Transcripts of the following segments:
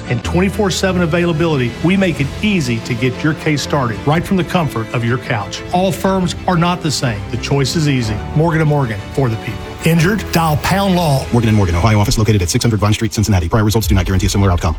and 24/7 availability, we make it easy to get your case started right from the comfort of your couch. All firms are not the same. The choice is easy. Morgan & Morgan, for the people. Injured? Dial pound law. Morgan & Morgan, Ohio office located at 600 Vine Street, Cincinnati. Prior results do not guarantee a similar outcome.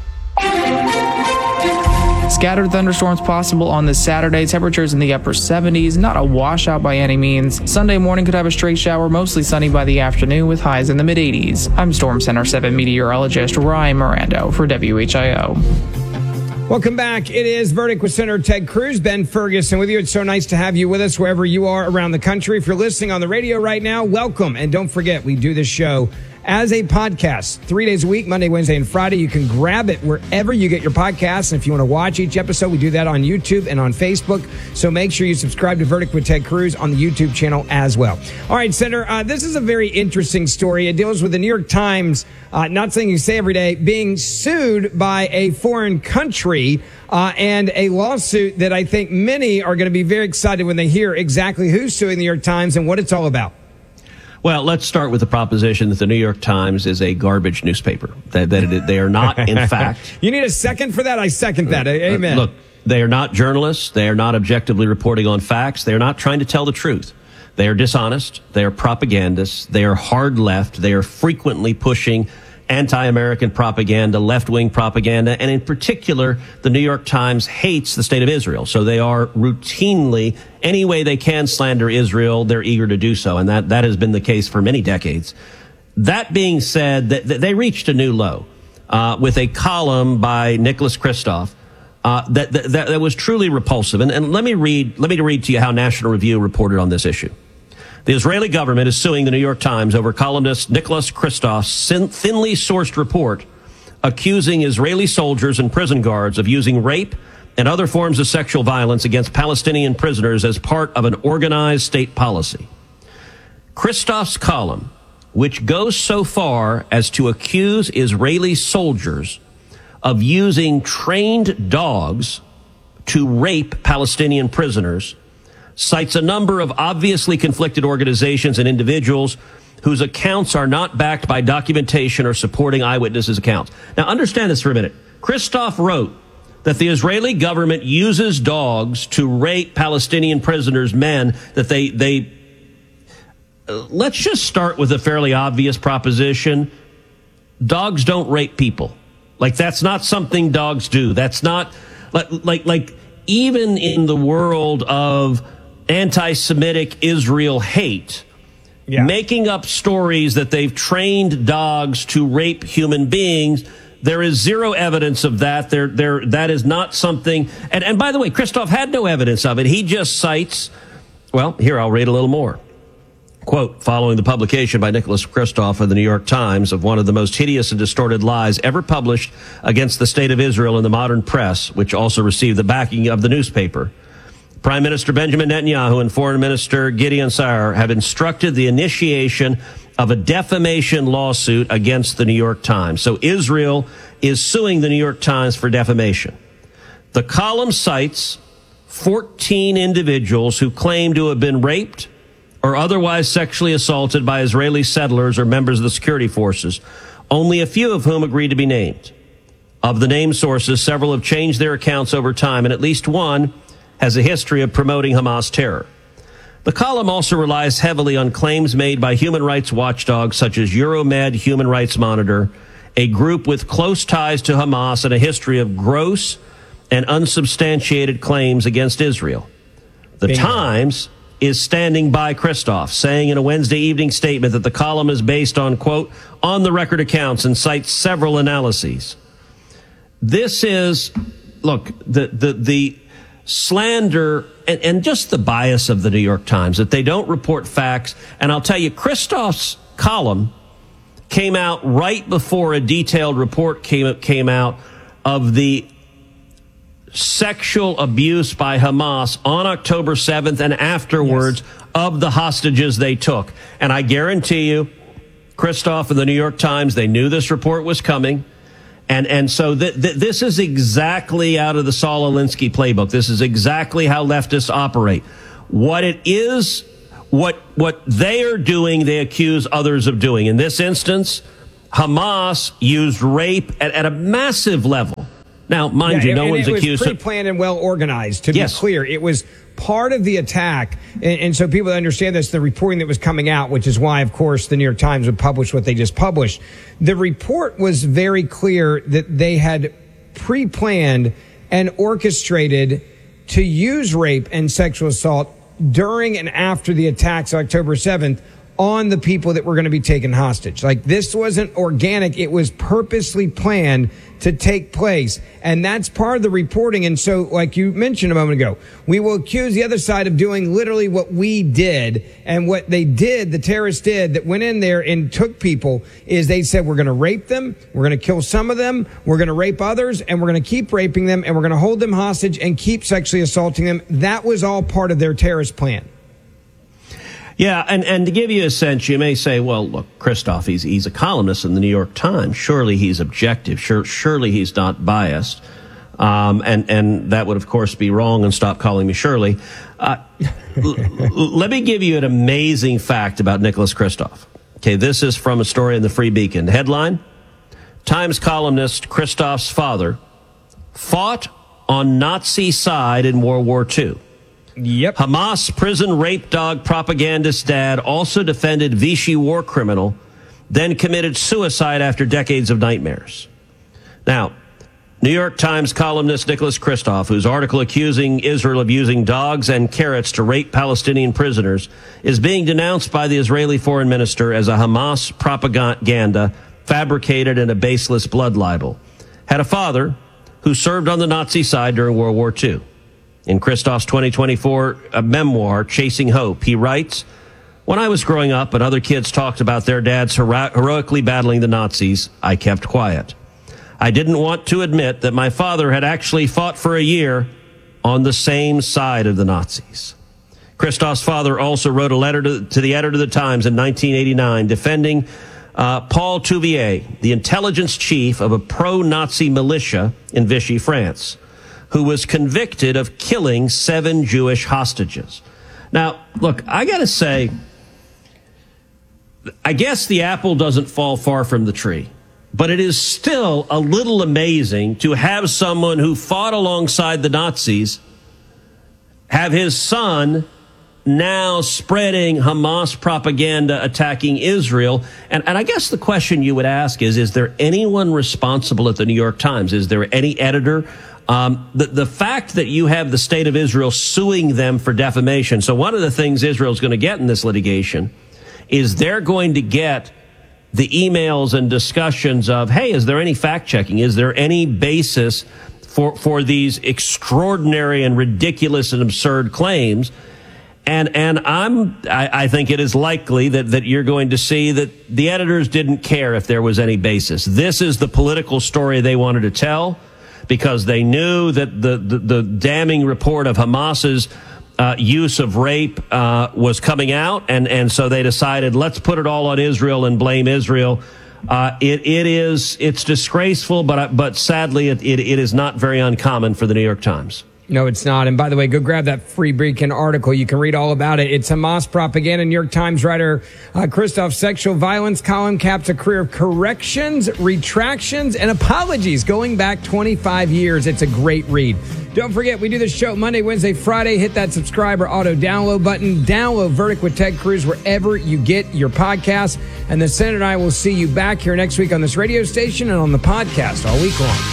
Scattered thunderstorms possible on this Saturday. Temperatures in the upper 70s. Not a washout by any means. Sunday morning could have a stray shower, mostly sunny by the afternoon with highs in the mid-80s. I'm Storm Center 7 meteorologist Ryan Mirando for WHIO. Welcome back. It is Verdict with Senator Ted Cruz. Ben Ferguson with you. It's so nice to have you with us wherever you are around the country. If you're listening on the radio right now, welcome. And don't forget, we do this show as a podcast 3 days a week, Monday, Wednesday, and Friday. You can grab it wherever you get your podcasts. And if you want to watch each episode, we do that on YouTube and on Facebook. So make sure you subscribe to Verdict with Ted Cruz on the YouTube channel as well. All right, Senator, this is a very interesting story. It deals with the New York Times, not something you say every day, being sued by a foreign country and a lawsuit that I think many are going to be very excited when they hear exactly who's suing the New York Times and what it's all about. Well, let's start with the proposition that the New York Times is a garbage newspaper. That they are not, in fact. You need a second for that? I second that. Amen. Look, they are not journalists. They are not objectively reporting on facts. They are not trying to tell the truth. They are dishonest. They are propagandists. They are hard left. They are frequently pushing anti-American propaganda, left-wing propaganda, and in particular, the New York Times hates the state of Israel. So they are routinely, any way they can slander Israel, they're eager to do so, and that has been the case for many decades. That being said, they reached a new low with a column by Nicholas Kristof that was truly repulsive. And let me read to you how National Review reported on this issue. The Israeli government is suing the New York Times over columnist Nicholas Kristof's thinly sourced report accusing Israeli soldiers and prison guards of using rape and other forms of sexual violence against Palestinian prisoners as part of an organized state policy. Kristof's column, which goes so far as to accuse Israeli soldiers of using trained dogs to rape Palestinian prisoners, cites a number of obviously conflicted organizations and individuals whose accounts are not backed by documentation or supporting eyewitnesses' accounts. Now, understand this for a minute. Kristof wrote that the Israeli government uses dogs to rape Palestinian prisoners, men, that they let's just start with a fairly obvious proposition. Dogs don't rape people. Like, that's not something dogs do. That's not, like even in the world of anti-Semitic Israel hate, making up stories that they've trained dogs to rape human beings, there is zero evidence of that. That is not something. And by the way, Kristof had no evidence of it. He just cites, well, here, I'll read a little more. Quote, following the publication by Nicholas Kristof of the New York Times of one of the most hideous and distorted lies ever published against the state of Israel in the modern press, which also received the backing of the newspaper, Prime Minister Benjamin Netanyahu and Foreign Minister Gideon Saar have instructed the initiation of a defamation lawsuit against the New York Times. So Israel is suing the New York Times for defamation. The column cites 14 individuals who claim to have been raped or otherwise sexually assaulted by Israeli settlers or members of the security forces, only a few of whom agreed to be named. Of the named sources, several have changed their accounts over time, and at least one has a history of promoting Hamas terror. The column also relies heavily on claims made by human rights watchdogs such as Euromed Human Rights Monitor, a group with close ties to Hamas and a history of gross and unsubstantiated claims against Israel. The Times is standing by Kristof, saying in a Wednesday evening statement that the column is based on, quote, on the record accounts, and cites several analyses. This is, look, the slander and just the bias of the New York Times, that they don't report facts. And I'll tell you, Kristof's column came out right before a detailed report came out of the sexual abuse by Hamas on October 7th and afterwards of the hostages they took. And I guarantee you, Kristof and the New York Times, they knew this report was coming. And so this is exactly out of the Saul Alinsky playbook. This is exactly how leftists operate. What it is, what they are doing, they accuse others of doing. In this instance, Hamas used rape at a massive level Now, mind you, no one's accused. It was pre-planned and well organized, to be clear. It was part of the attack. And so people understand this, the reporting that was coming out, which is why, of course, the New York Times would publish what they just published. The report was very clear that they had pre-planned and orchestrated to use rape and sexual assault during and after the attacks of October 7th on the people that were going to be taken hostage. Like, this wasn't organic. It was purposely planned to take place. And that's part of the reporting. And so, like you mentioned a moment ago, we will accuse the other side of doing literally what we did. And what they did, the terrorists did, that went in there and took people, is they said, we're going to rape them, we're going to kill some of them, we're going to rape others, and we're going to keep raping them, and we're going to hold them hostage and keep sexually assaulting them. That was all part of their terrorist plan. Yeah, and to give you a sense, you may say, well, look, Christoph, he's a columnist in the New York Times. Surely he's objective. Surely he's not biased. And that would, of course, be wrong, and stop calling me Shirley. Let me give you an amazing fact about Nicholas Kristof. Okay, this is from a story in the Free Beacon. Headline, Times columnist Christoph's father fought on Nazi side in World War II. Yep. Hamas prison rape dog propagandist dad also defended Vichy war criminal, then committed suicide after decades of nightmares. Now, New York Times columnist Nicholas Kristof, whose article accusing Israel of using dogs and carrots to rape Palestinian prisoners, is being denounced by the Israeli foreign minister as a Hamas propaganda fabricated and a baseless blood libel. Had a father who served on the Nazi side during World War II. In Kristof's 2024 memoir, Chasing Hope, he writes, when I was growing up and other kids talked about their dads heroically battling the Nazis, I kept quiet. I didn't want to admit that my father had actually fought for a year on the same side of the Nazis. Kristof's father also wrote a letter to the editor of the Times in 1989 defending Paul Touvier, the intelligence chief of a pro-Nazi militia in Vichy, France, who was convicted of killing 7 Jewish hostages. Now, look, I got to say, I guess the apple doesn't fall far from the tree, but it is still a little amazing to have someone who fought alongside the Nazis have his son now spreading Hamas propaganda attacking Israel. And I guess the question you would ask is there anyone responsible at the New York Times? Is there any editor? The fact that you have the state of Israel suing them for defamation. So one of the things Israel's going to get in this litigation is they're going to get the emails and discussions of, hey, is there any fact checking? Is there any basis for these extraordinary and ridiculous and absurd claims? And I think it is likely that you're going to see that the editors didn't care if there was any basis. This is the political story they wanted to tell, because they knew that the damning report of Hamas's use of rape was coming out, and so they decided, let's put it all on Israel and blame Israel. It's disgraceful, but sadly it is not very uncommon for the New York Times. No, it's not. And by the way, go grab that Free Beacon article. You can read all about it. It's Hamas propaganda. New York Times writer Kristof's sexual violence column caps a career of corrections, retractions, and apologies going back 25 years. It's a great read. Don't forget, we do this show Monday, Wednesday, Friday. Hit that subscribe or auto download button. Download Verdict with Ted Cruz wherever you get your podcasts. And the Senator and I will see you back here next week on this radio station and on the podcast all week long.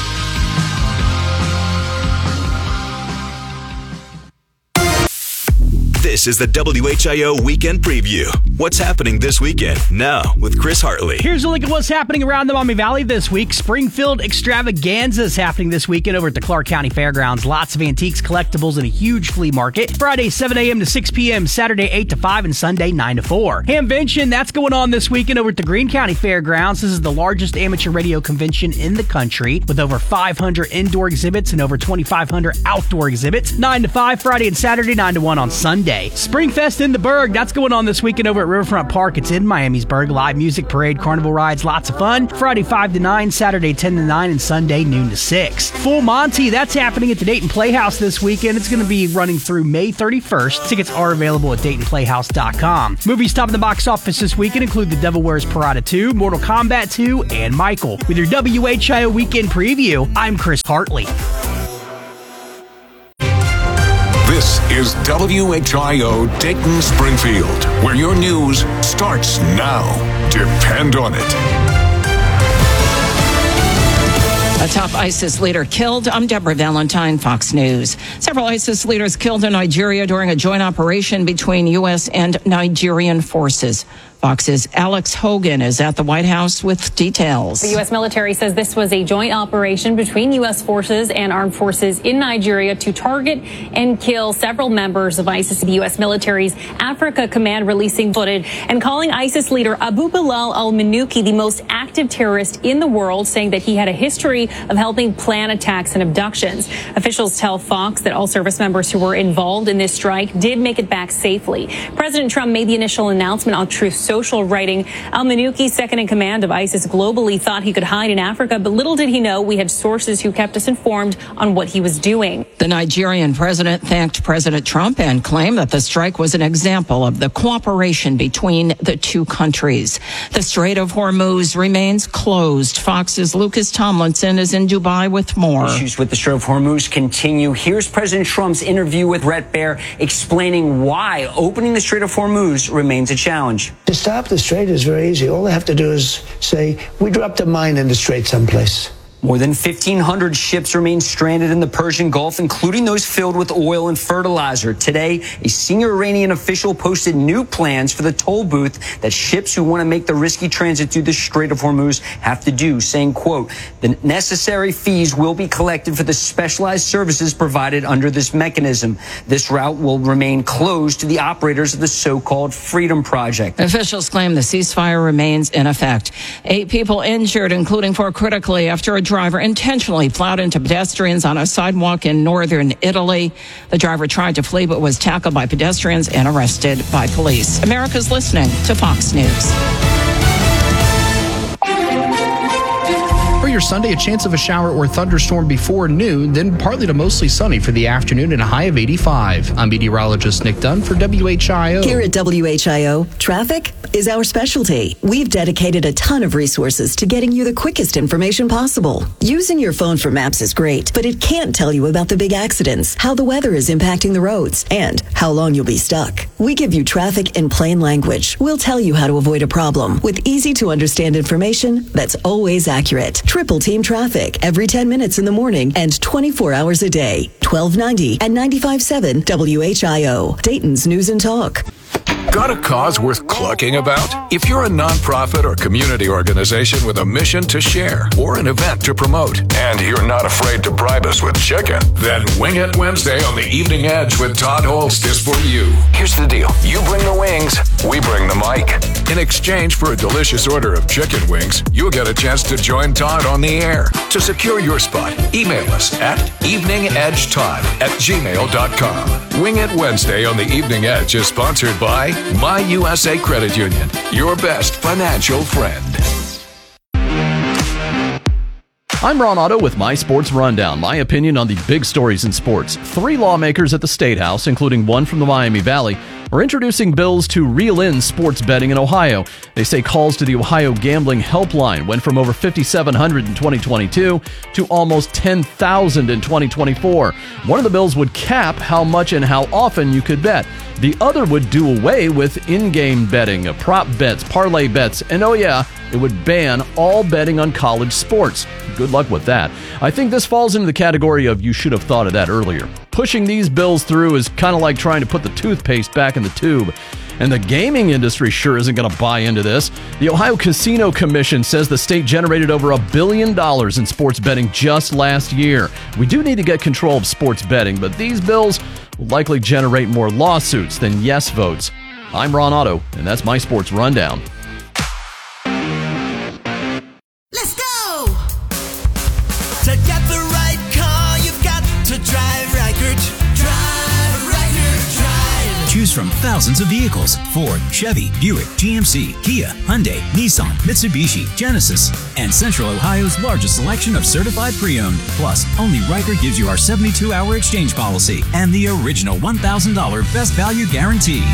This is the WHIO Weekend Preview. What's happening this weekend? Now, with Chris Hartley. Here's a look at what's happening around the Maumee Valley this week. Springfield Extravaganza is happening this weekend over at the Clark County Fairgrounds. Lots of antiques, collectibles, and a huge flea market. Friday, 7 a.m. to 6 p.m., Saturday, 8 to 5, and Sunday, 9 to 4. Hamvention, that's going on this weekend over at the Greene County Fairgrounds. This is the largest amateur radio convention in the country, with over 500 indoor exhibits and over 2,500 outdoor exhibits. 9 to 5 Friday and Saturday, 9 to 1 on Sunday. Sunday. Springfest in the Berg, that's going on this weekend over at Riverfront Park. It's in Miamisburg. Live music, parade, carnival rides, lots of fun. Friday 5 to 9, Saturday 10 to 9, and Sunday noon to 6. Full Monty, that's happening at the Dayton Playhouse this weekend. It's going to be running through May 31st. Tickets are available at DaytonPlayhouse.com. Movies top of the box office this weekend include The Devil Wears Prada 2, Mortal Kombat 2, and Michael. With your WHIO weekend preview, I'm Chris Hartley. This is WHIO Dayton Springfield, where your news starts now. Depend on it. A top ISIS leader killed. I'm Deborah Valentine, Fox News. Several ISIS leaders killed in Nigeria during a joint operation between U.S. and Nigerian forces. Fox's Alex Hogan is at the White House with details. The U.S. military says this was a joint operation between U.S. forces and armed forces in Nigeria to target and kill several members of ISIS. The U.S. military's Africa Command releasing footage and calling ISIS leader Abu Bilal al-Manuki the most active terrorist in the world, saying that he had a history of helping plan attacks and abductions. Officials tell Fox that all service members who were involved in this strike did make it back safely. President Trump made the initial announcement on Truth Social, writing, Al-Manuki, second in command of ISIS globally, thought he could hide in Africa, but little did he know we had sources who kept us informed on what he was doing. The Nigerian president thanked President Trump and claimed that the strike was an example of the cooperation between the two countries. The Strait of Hormuz remains closed. Fox's Lucas Tomlinson is in Dubai with more. Issues with the Strait of Hormuz continue. Here's President Trump's interview with Bret Baier explaining why opening the Strait of Hormuz remains a challenge. To stop the strait is very easy. All they have to do is say, we dropped a mine in the strait someplace. More than 1,500 ships remain stranded in the Persian Gulf, including those filled with oil and fertilizer. Today, a senior Iranian official posted new plans for the toll booth that ships who want to make the risky transit through the Strait of Hormuz have to do, saying, quote, the necessary fees will be collected for the specialized services provided under this mechanism. This route will remain closed to the operators of the so-called Freedom Project. Officials claim the ceasefire remains in effect. 8 people injured, including 4 critically, after a driver intentionally plowed into pedestrians on a sidewalk in northern Italy. The driver tried to flee but was tackled by pedestrians and arrested by police. America's listening to Fox News. For your Sunday, a chance of a shower or thunderstorm before noon, then partly to mostly sunny for the afternoon and a high of 85. I'm meteorologist Nick Dunn for WHIO. Here at WHIO, traffic is our specialty. We've dedicated a ton of resources to getting you the quickest information possible. Using your phone for maps is great, but it can't tell you about the big accidents, how the weather is impacting the roads, and how long you'll be stuck. We give you traffic in plain language. We'll tell you how to avoid a problem with easy to understand information that's always accurate. Triple Team Traffic every 10 minutes in the morning and 24 hours a day. 1290 and 95.7 WHIO. Dayton's News and Talk. Got a cause worth clucking about? If you're a nonprofit or community organization with a mission to share or an event to promote, and you're not afraid to bribe us with chicken, then Wing It Wednesday on the Evening Edge with Todd Holst is for you. Here's the deal. You bring the wings, we bring the mic. In exchange for a delicious order of chicken wings, you'll get a chance to join Todd on the air. To secure your spot, email us at eveningedgetodd@gmail.com. Wing It Wednesday on the Evening Edge is sponsored by My USA Credit Union, your best financial friend. I'm Ron Otto with My Sports Rundown, my opinion on the big stories in sports. 3 lawmakers at the State House, including one from the Miami Valley, are introducing bills to reel in sports betting in Ohio. They say calls to the Ohio Gambling Helpline went from over 5,700 in 2022 to almost 10,000 in 2024. One of the bills would cap how much and how often you could bet. The other would do away with in-game betting, prop bets, parlay bets, and oh yeah, it would ban all betting on college sports. Good luck with that. I think this falls into the category of you should have thought of that earlier. Pushing these bills through is kind of like trying to put the toothpaste back in the tube. And the gaming industry sure isn't going to buy into this. The Ohio Casino Commission says the state generated over $1 billion in sports betting just last year. We do need to get control of sports betting, but these bills will likely generate more lawsuits than yes votes. I'm Ron Otto, and that's my Sports Rundown. Let's go! To get the right car, you've got to drive Reichert. Drive Reichert, drive. Choose Choose from thousands of vehicles: Ford, Chevy, Buick, GMC, Kia, Hyundai, Nissan, Mitsubishi, Genesis, and Central Ohio's largest selection of certified pre-owned. Plus, only Riker gives you our 72-hour exchange policy and the original $1,000 best value guarantee.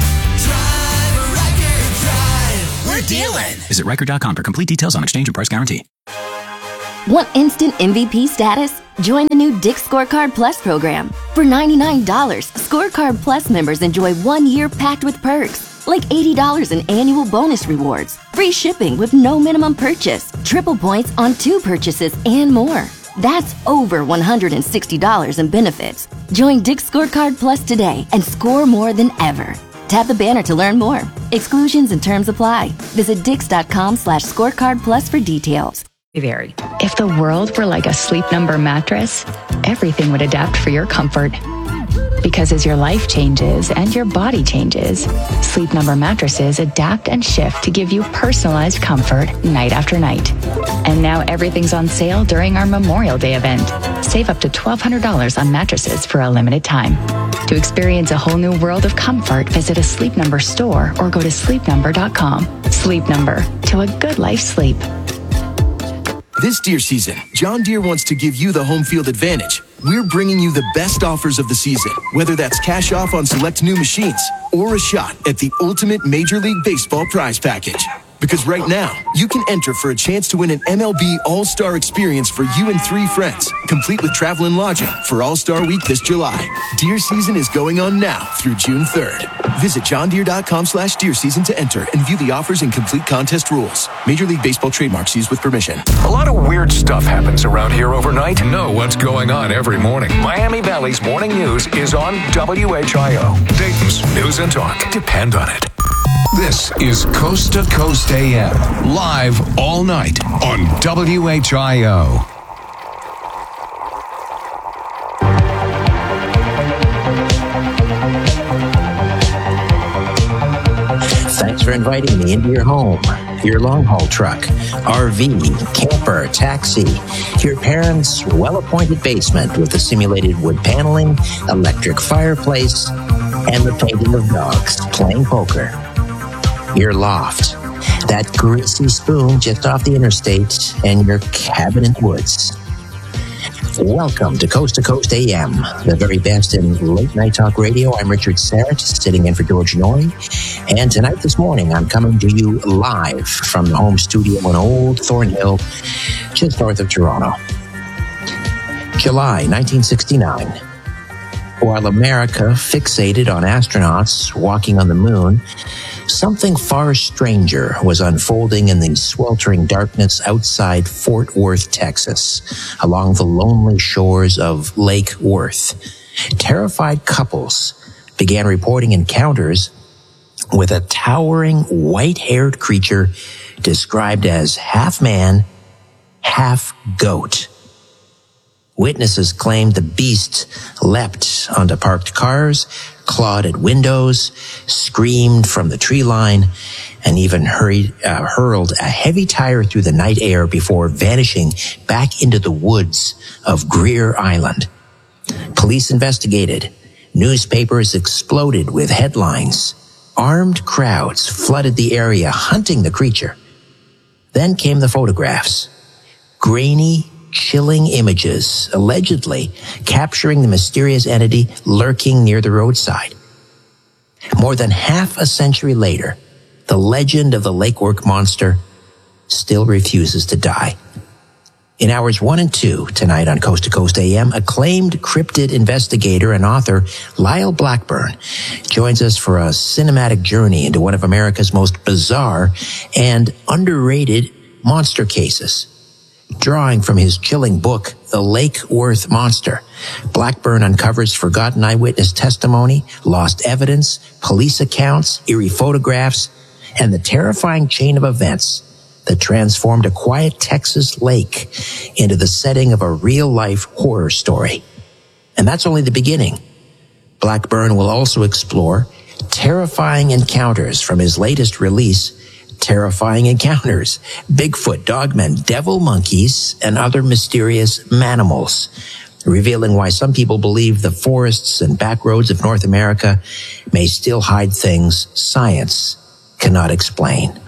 We're dealing. Visit Riker.com for complete details on exchange and price guarantee. Want instant MVP status? Join the new Dick's Scorecard Plus program. For $99, Scorecard Plus members enjoy 1 year packed with perks, like $80 in annual bonus rewards, free shipping with no minimum purchase, triple points on 2 purchases, and more. That's over $160 in benefits. Join Dick's Scorecard Plus today and score more than ever. Tap the banner to learn more. Exclusions and terms apply. Visit Dix.com/scorecard plus for details. Vary. If the world were like a Sleep Number mattress, everything would adapt for your comfort. Because as your life changes and your body changes, Sleep Number mattresses adapt and shift to give you personalized comfort night after night. And now everything's on sale during our Memorial Day event. Save up to $1,200 on mattresses for a limited time. To experience a whole new world of comfort, visit a Sleep Number store or go to sleepnumber.com. Sleep Number, to a good life sleep. This deer season, John Deere wants to give you the home field advantage. We're bringing you the best offers of the season, whether that's cash off on select new machines or a shot at the ultimate Major League Baseball prize package. Because right now, you can enter for a chance to win an MLB All-Star experience for you and 3 friends, complete with travel and lodging for All-Star Week this July. Deer season is going on now through June 3rd. Visit johndeere.com/deer season to enter and view the offers and complete contest rules. Major League Baseball trademarks used with permission. A lot of weird stuff happens around here overnight. Know what's going on every morning. Miami Valley's morning news is on WHIO. Dayton's news and talk. Depend on it. This is Coast to Coast AM, live all night on WHIO. Thanks for inviting me into your home, your long-haul truck, RV, camper, taxi, your parents' well-appointed basement with the simulated wood paneling, electric fireplace, and the painting of dogs playing poker. Your loft, that greasy spoon just off the interstate, and your cabin in the woods. Welcome to Coast AM, the very best in late night talk radio. I'm Richard Serrett, sitting in for George Noy. And tonight, this morning, I'm coming to you live from the home studio in Old Thornhill, just north of Toronto. July 1969. While America fixated on astronauts walking on the moon, something far stranger was unfolding in the sweltering darkness outside Fort Worth, Texas, along the lonely shores of Lake Worth. Terrified couples began reporting encounters with a towering white-haired creature described as half man, half goat. Witnesses claimed the beast leapt onto parked cars, clawed at windows, screamed from the tree line, and even hurled a heavy tire through the night air before vanishing back into the woods of Greer Island. Police investigated. Newspapers exploded with headlines. Armed crowds flooded the area, hunting the creature. Then came the photographs. Grainy, chilling images, allegedly capturing the mysterious entity lurking near the roadside. More than half a century later, the legend of the Lake Worth monster still refuses to die. In hours 1 and 2 tonight on Coast to Coast AM, acclaimed cryptid investigator and author Lyle Blackburn joins us for a cinematic journey into one of America's most bizarre and underrated monster cases. Drawing from his chilling book, The Lake Worth Monster, Blackburn uncovers forgotten eyewitness testimony, lost evidence, police accounts, eerie photographs, and the terrifying chain of events that transformed a quiet Texas lake into the setting of a real-life horror story. And that's only the beginning. Blackburn will also explore terrifying encounters from his latest release, Terrifying Encounters, Bigfoot, Dogmen, Devil Monkeys, and Other Mysterious Manimals. revealing why some people believe the forests and back roads of North America may still hide things science cannot explain.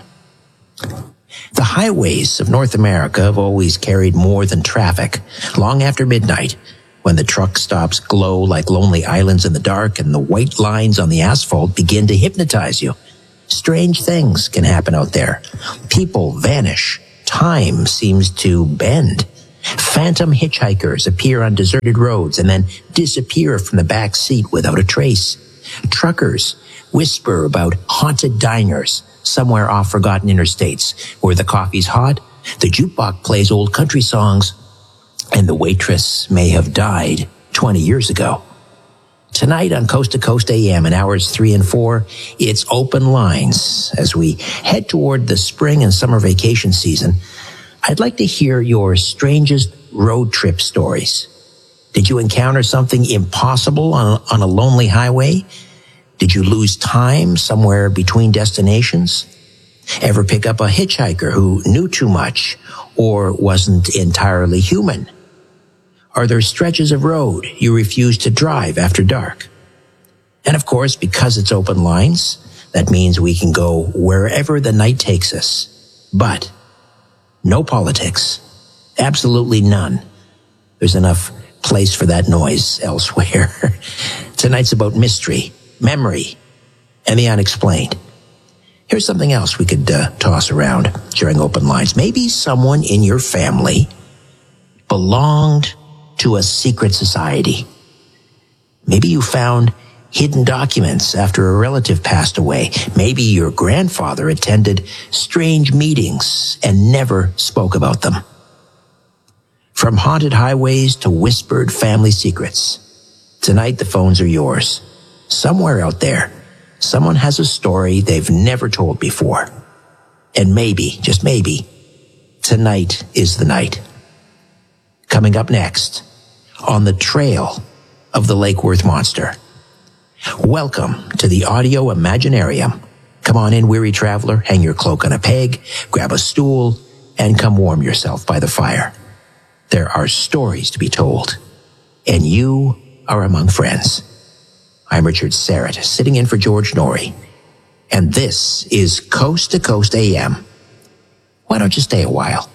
The highways of North America have always carried more than traffic. Long after midnight, when the truck stops glow like lonely islands in the dark and the white lines on the asphalt begin to hypnotize you, strange things can happen out there. People vanish. Time seems to bend. Phantom hitchhikers appear on deserted roads and then disappear from the back seat without a trace. Truckers whisper about haunted diners somewhere off forgotten interstates where the coffee's hot, the jukebox plays old country songs, and the waitress may have died 20 years ago. Tonight on Coast to Coast AM in hours 3 and 4, it's open lines. As we head toward the spring and summer vacation season, I'd like to hear your strangest road trip stories. Did you encounter something impossible on a lonely highway? Did you lose time somewhere between destinations? Ever pick up a hitchhiker who knew too much or wasn't entirely human? Are there stretches of road you refuse to drive after dark? And of course, because it's open lines, that means we can go wherever the night takes us. But no politics. Absolutely none. There's enough place for that noise elsewhere. Tonight's about mystery, memory, and the unexplained. Here's something else we could toss around during open lines. Maybe someone in your family belonged to a secret society. Maybe you found hidden documents after a relative passed away. Maybe your grandfather attended strange meetings and never spoke about them. From haunted highways to whispered family secrets, tonight the phones are yours. Somewhere out there, someone has a story they've never told before. And maybe, just maybe, tonight is the night. Coming up next, on the trail of the Lake Worth Monster. Welcome to the Audio Imaginarium. Come on in, weary traveler, hang your cloak on a peg, grab a stool, and come warm yourself by the fire. There are stories to be told, and you are among friends. I'm Richard Serrett, sitting in for George Norrie, and this is Coast to Coast AM. Why don't you stay a while?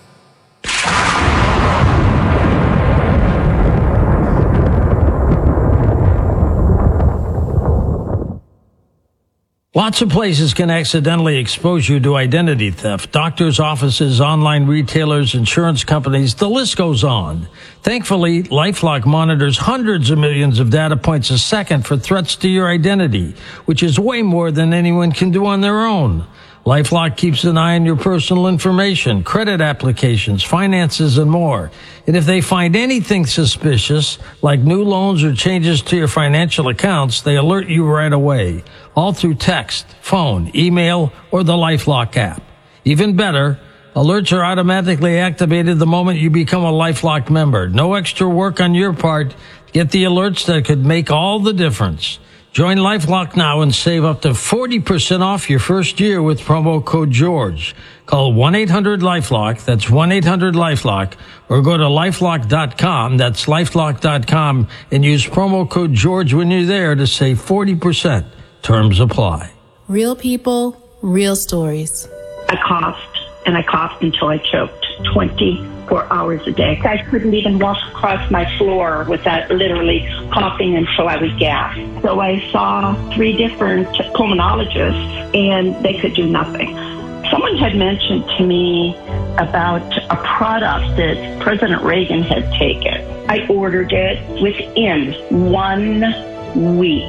Lots of places can accidentally expose you to identity theft. Doctors' offices, online retailers, insurance companies, the list goes on. Thankfully, LifeLock monitors hundreds of millions of data points a second for threats to your identity, which is way more than anyone can do on their own. LifeLock keeps an eye on your personal information, credit applications, finances, and more. And if they find anything suspicious, like new loans or changes to your financial accounts, they alert you right away, all through text, phone, email, or the LifeLock app. Even better, alerts are automatically activated the moment you become a LifeLock member. No extra work on your part. Get the alerts that could make all the difference. Join LifeLock now and save up to 40% off your first year with promo code GEORGE. Call 1-800-LifeLock, that's 1-800-LifeLock, or go to LifeLock.com, that's LifeLock.com, and use promo code GEORGE when you're there to save 40%. Terms apply. Real people, real stories. I coughed until I choked 24 hours a day. I couldn't even walk across my floor without literally coughing until I would gasp. So I saw 3 different pulmonologists, and they could do nothing. Someone had mentioned to me about a product that President Reagan had taken. I ordered it within 1 week.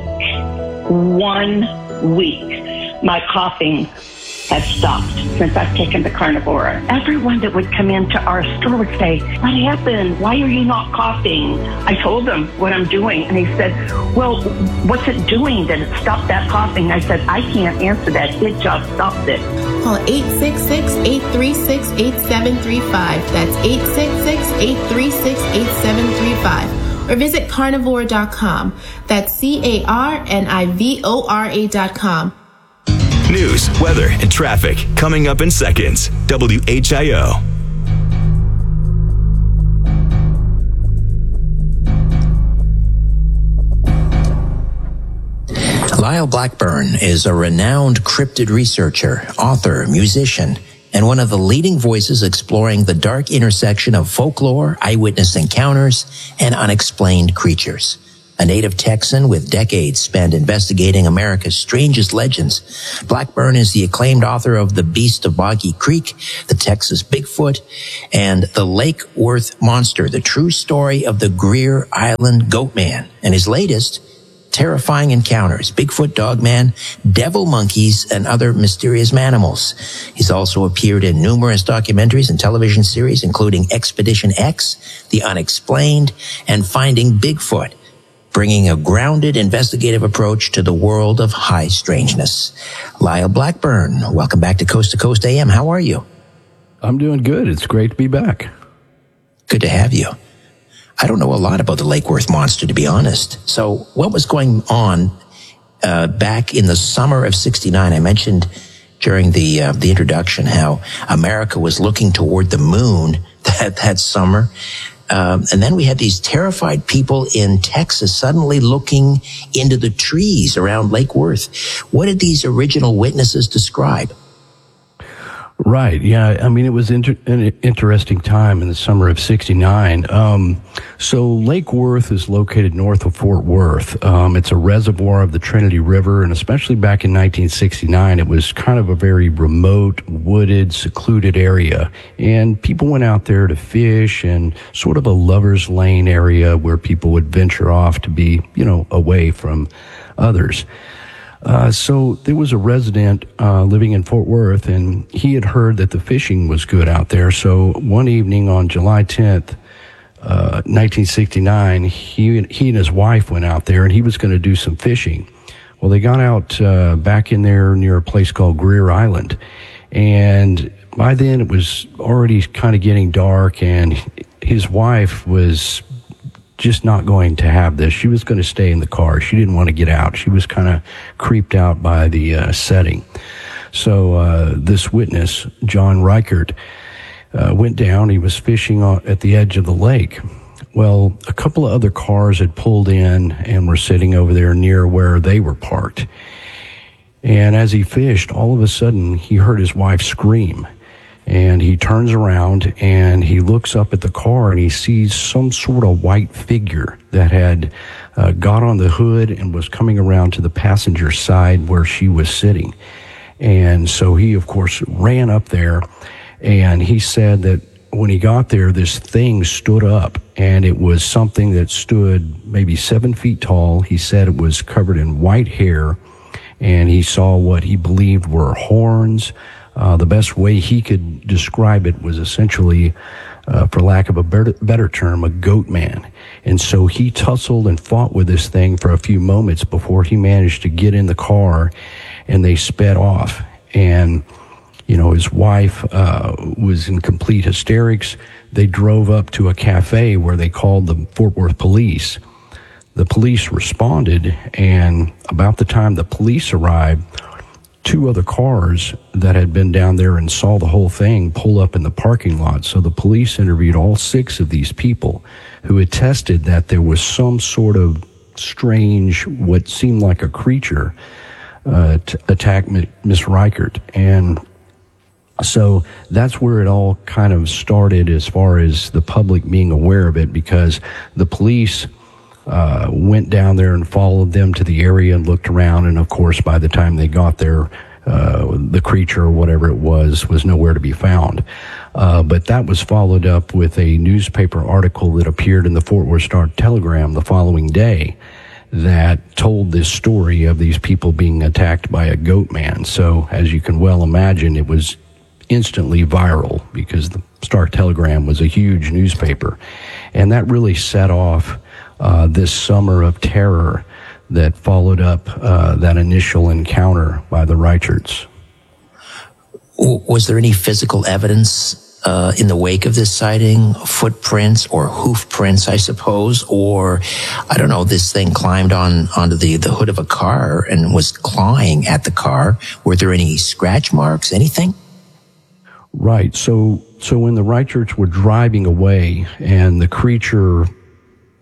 1 week. My coughing had stopped since I've taken the Carnivora. Everyone that would come into our store would say, "What happened? Why are you not coughing?" I told them what I'm doing, and he said, "Well, what's it doing that it stopped that coughing?" I said, "I can't answer that. It just stopped it." Call 866-836-8735. That's 866-836-8735. Or visit carnivora.com. That's CARNIVORA.com. News, weather, and traffic coming up in seconds. WHIO. Lyle Blackburn is a renowned cryptid researcher, author, musician, and one of the leading voices exploring the dark intersection of folklore, eyewitness encounters, and unexplained creatures. A native Texan with decades spent investigating America's strangest legends, Blackburn is the acclaimed author of The Beast of Boggy Creek, The Texas Bigfoot, and The Lake Worth Monster, the true story of the Greer Island Goatman, and his latest, Terrifying Encounters, Bigfoot, Dogman, Devil Monkeys, and Other Mysterious Manimals. He's also appeared in numerous documentaries and television series, including Expedition X, The Unexplained, and Finding Bigfoot, bringing a grounded investigative approach to the world of high strangeness. Lyle Blackburn, welcome back to Coast AM. How are you? I'm doing good. It's great to be back. Good to have you. I don't know a lot about the Lake Worth Monster, to be honest. So what was going on back in the summer of '69? I mentioned during the introduction how America was looking toward the moon that summer. And then we had these terrified people in Texas suddenly looking into the trees around Lake Worth. What did these original witnesses describe? Right. Yeah. I mean, it was an interesting time in the summer of '69. So Lake Worth is located north of Fort Worth. It's a reservoir of the Trinity River, and especially back in 1969, it was kind of a very remote, wooded, secluded area. And people went out there to fish, and sort of a lover's lane area where people would venture off to be, away from others. So there was a resident living in Fort Worth, and he had heard that the fishing was good out there. So one evening on July 10th, 1969, he and his wife went out there, and he was going to do some fishing. Well, they got out back in there near a place called Greer Island, and by then it was already kind of getting dark, and his wife was just not going to have this. She was going to stay in the car. She didn't want to get out. She was kind of creeped out by the setting. So this witness, John Reichert, went down. He was fishing at the edge of the lake. Well, a couple of other cars had pulled in and were sitting over there near where they were parked. And as he fished, all of a sudden, he heard his wife scream. And he turns around and he looks up at the car and he sees some sort of white figure that had got on the hood and was coming around to the passenger side where she was sitting. And so he, of course, ran up there, and he said that when he got there, this thing stood up, and it was something that stood maybe 7 feet tall. He said it was covered in white hair, and he saw what he believed were horns. The best way he could describe it was essentially, for lack of a better term, a goat man. And so he tussled and fought with this thing for a few moments before he managed to get in the car, and they sped off. And, his wife was in complete hysterics. They drove up to a cafe where they called the Fort Worth police. The police responded, and about the time the police arrived, 2 other cars that had been down there and saw the whole thing pull up in the parking lot. So the police interviewed all 6 of these people who attested that there was some sort of strange, what seemed like a creature, to attack Miss Reichert. And so that's where it all kind of started as far as the public being aware of it, because the police went down there and followed them to the area and looked around. And of course, by the time they got there, the creature or whatever it was nowhere to be found. But that was followed up with a newspaper article that appeared in the Fort Worth Star-Telegram the following day that told this story of these people being attacked by a goat man. So as you can well imagine, it was instantly viral because the Star-Telegram was a huge newspaper. And that really set off this summer of terror that followed up that initial encounter by the Reicherts. Was there any physical evidence in the wake of this sighting? Footprints or hoof prints, I suppose? Or, I don't know, this thing climbed onto the hood of a car and was clawing at the car. Were there any scratch marks, anything? Right. So when the Reicherts were driving away and the creature had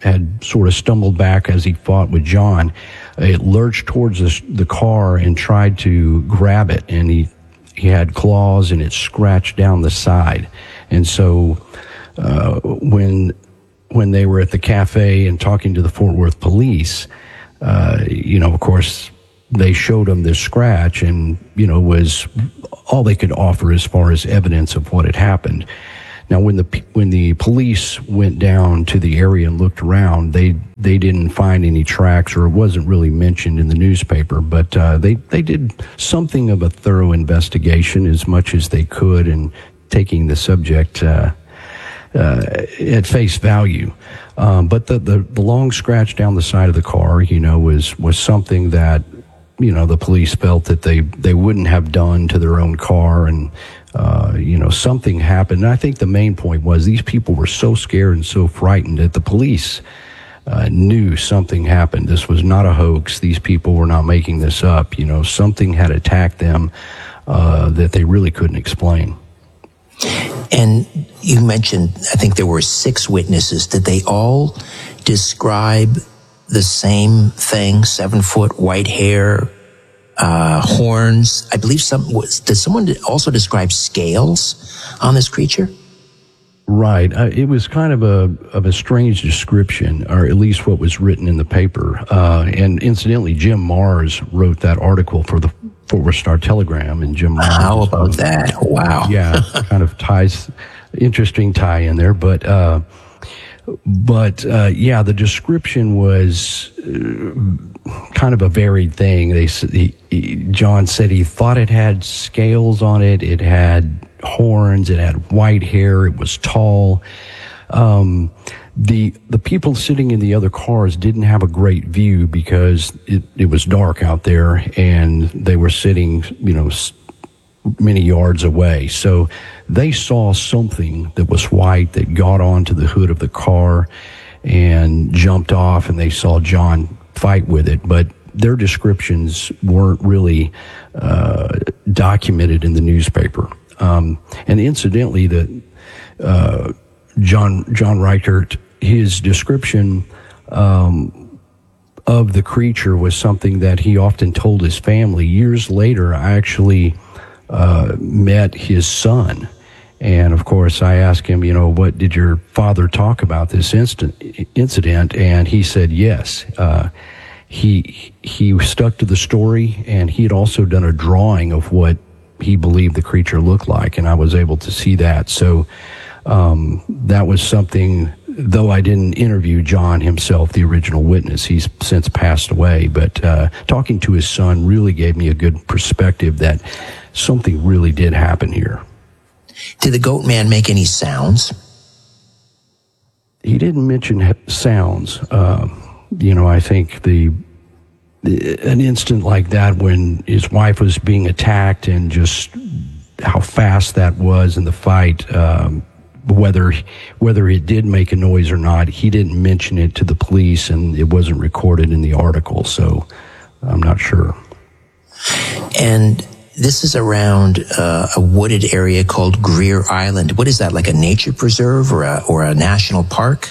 sort of stumbled back as he fought with John. It lurched towards the car and tried to grab it, and he had claws, and it scratched down the side. And so when they were at the cafe and talking to the Fort Worth police, of course, they showed him this scratch, and, was all they could offer as far as evidence of what had happened. Now, when the police went down to the area and looked around, they didn't find any tracks, or it wasn't really mentioned in the newspaper. But they did something of a thorough investigation as much as they could, and taking the subject at face value. But the long scratch down the side of the car, was something that the police felt that they wouldn't have done to their own car, and something happened. And I think the main point was these people were so scared and so frightened that the police knew something happened. This was not a hoax. These people were not making this up. Something had attacked them that they really couldn't explain. And you mentioned, I think there were 6 witnesses. Did they all describe the same thing? 7-foot, white hair, horns. I believe did someone also describe scales on this creature? Right. It was kind of a strange description, or at least what was written in the paper. And incidentally, Jim Mars wrote that article for the Fort Worth Star-Telegram, and Jim Mars. How about that? Wow. Yeah, kind of interesting tie in there, but the description was kind of a varied thing. John said he thought it had scales on it. It had horns. It had white hair. It was tall. The people sitting in the other cars didn't have a great view because it was dark out there, and they were sitting, many yards away. So they saw something that was white that got onto the hood of the car and jumped off, and they saw John fight with it. But their descriptions weren't really documented in the newspaper. And incidentally, John Reichert, his description of the creature was something that he often told his family. Years later, I actually met his son, and of course I asked him, what did your father talk about this incident? And he said yes. He stuck to the story, and he had also done a drawing of what he believed the creature looked like, and I was able to see that. So that was something, though I didn't interview John himself, the original witness. He's since passed away, but talking to his son really gave me a good perspective that something really did happen here. Did the goat man make any sounds? He didn't mention sounds. I think an instant like that when his wife was being attacked, and just how fast that was in the fight, whether it did make a noise or not, he didn't mention it to the police, and it wasn't recorded in the article, so I'm not sure. And this is around a wooded area called Greer Island. What is that, like a nature preserve or a national park?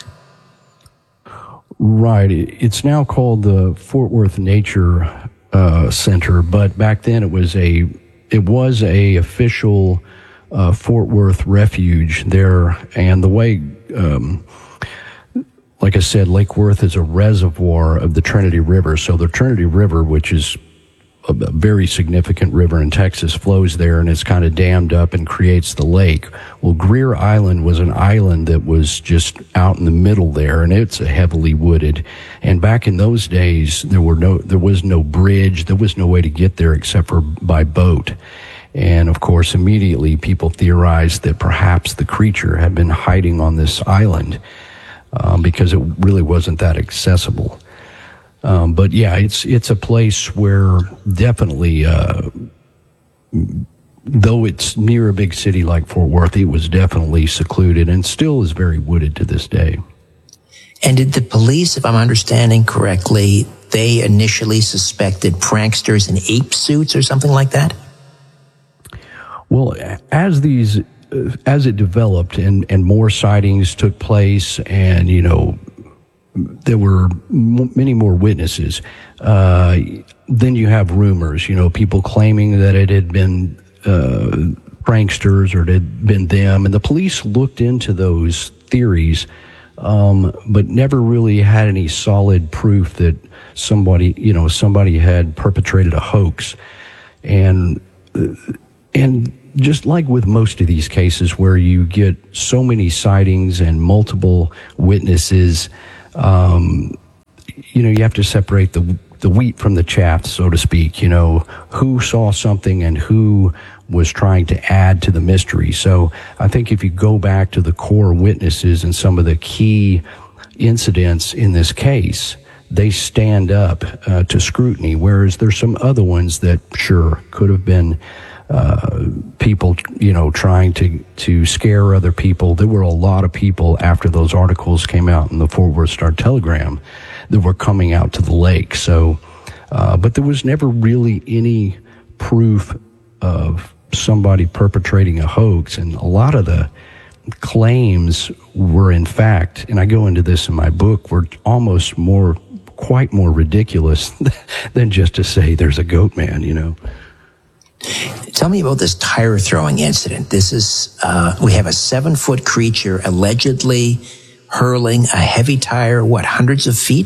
Right. It's now called the Fort Worth Nature Center, but back then it was a official Fort Worth refuge there. And the way, like I said, Lake Worth is a reservoir of the Trinity River. So the Trinity River, which is a very significant river in Texas, flows there, and it's kind of dammed up and creates the lake. Well, Greer Island was an island that was just out in the middle there, and it's heavily wooded. And back in those days, there was no bridge, there was no way to get there except for by boat. And of course, immediately people theorized that perhaps the creature had been hiding on this island because it really wasn't that accessible. But yeah, it's a place where definitely, though it's near a big city like Fort Worth, it was definitely secluded and still is very wooded to this day. And did the police, if I'm understanding correctly, they initially suspected pranksters in ape suits or something like that? Well, as it developed and more sightings took place, and there were many more witnesses. Then you have rumors, people claiming that it had been pranksters or it had been them. And the police looked into those theories, but never really had any solid proof that somebody had perpetrated a hoax. And just like with most of these cases where you get so many sightings and multiple witnesses, you have to separate the wheat from the chaff, so to speak, who saw something and who was trying to add to the mystery. So I think if you go back to the core witnesses and some of the key incidents in this case, they stand up to scrutiny, whereas there's some other ones that sure could have been people, trying to scare other people. There were a lot of people after those articles came out in the Fort Worth Star-Telegram that were coming out to the lake. So, but there was never really any proof of somebody perpetrating a hoax. And a lot of the claims were, in fact, and I go into this in my book, were almost quite more ridiculous than just to say there's a goat man, Tell me about this tire throwing incident. This is, we have a 7-foot creature allegedly hurling a heavy tire, hundreds of feet?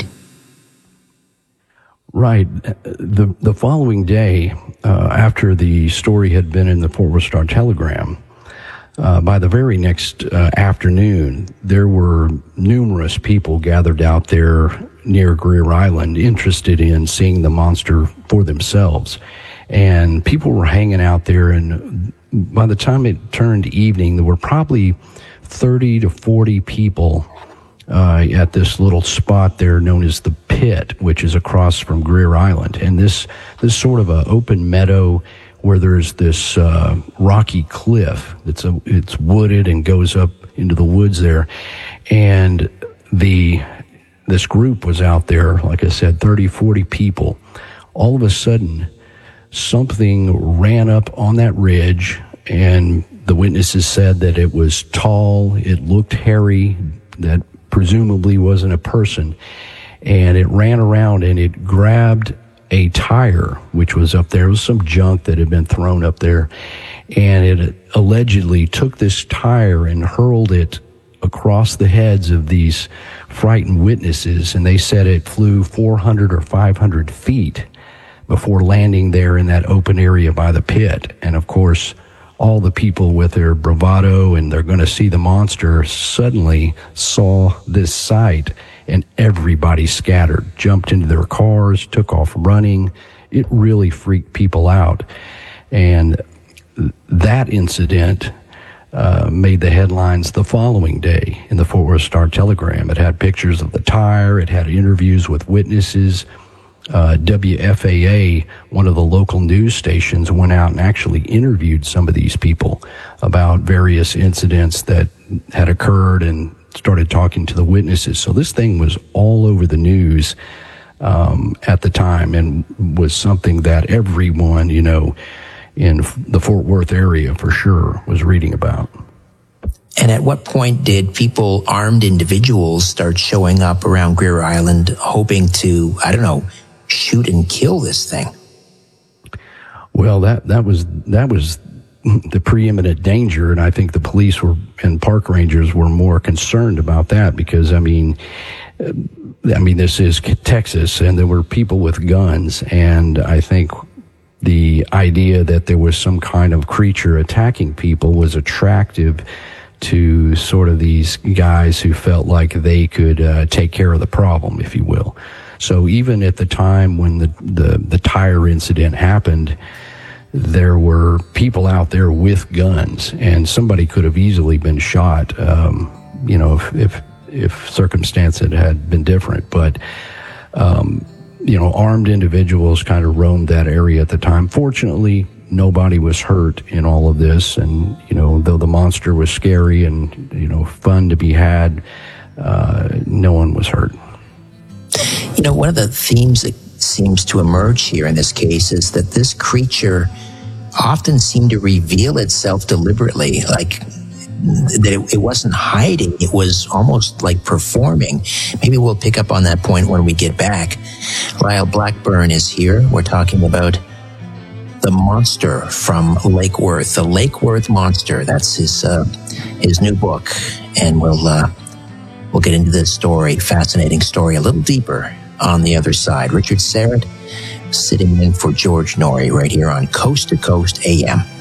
Right. The following day, after the story had been in the Fort Worth Star-Telegram, by the very next afternoon, there were numerous people gathered out there near Greer Island interested in seeing the monster for themselves. And people were hanging out there, and by the time it turned evening, there were probably 30 to 40 people at this little spot there known as the Pit, which is across from Greer Island. And this sort of a open meadow where there's this rocky cliff it's wooded and goes up into the woods there. And this group was out there, like I said, 30, 40 people. All of a sudden, something ran up on that ridge, and the witnesses said that it was tall, it looked hairy, that presumably wasn't a person, and it ran around and it grabbed a tire which was up there. It was some junk that had been thrown up there, and it allegedly took this tire and hurled it across the heads of these frightened witnesses, and they said it flew 400 or 500 feet before landing there in that open area by the Pit. And of course, all the people with their bravado and they're going to see the monster suddenly saw this sight, and everybody scattered, jumped into their cars, took off running. It really freaked people out. And that incident made the headlines the following day in the Fort Worth Star-Telegram. It had pictures of the tire. It had interviews with witnesses. WFAA, one of the local news stations, went out and actually interviewed some of these people about various incidents that had occurred and started talking to the witnesses. So this thing was all over the news at the time, and was something that everyone, in the Fort Worth area for sure was reading about. And at what point did armed individuals start showing up around Greer Island hoping to, shoot and kill this thing? Well, that was the preeminent danger, and I think the police and park rangers were more concerned about that because, this is Texas, and there were people with guns, and I think the idea that there was some kind of creature attacking people was attractive to sort of these guys who felt like they could take care of the problem, if you will. So even at the time when the tire incident happened, there were people out there with guns, and somebody could have easily been shot, if circumstances had been different. But, armed individuals kind of roamed that area at the time. Fortunately, nobody was hurt in all of this, and, though the monster was scary and, fun to be had, no one was hurt. One of the themes that seems to emerge here in this case is that this creature often seemed to reveal itself deliberately. Like, that it wasn't hiding. It was almost like performing. Maybe we'll pick up on that point when we get back. Lyle Blackburn is here. We're talking about the monster from Lake Worth, the Lake Worth Monster. That's his new book, and we'll get into this story, fascinating story, a little deeper on the other side. Richard Serrett sitting in for George Norrie right here on Coast to Coast AM.